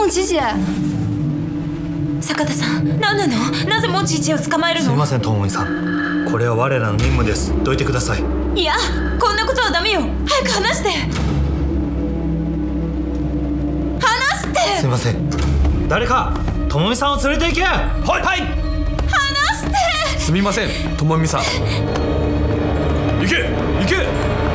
モン知事。 坂田さん、何なの？なぜモン知事を捕まえるの？ すいません、ともみさん。これは我らの任務です。どいてください。 いや、こんなことはダメよ。早く話して。話して。 すいません。誰かともみさんを連れて行け。はい。 話して。 すみません、ともみさん。 行け行け。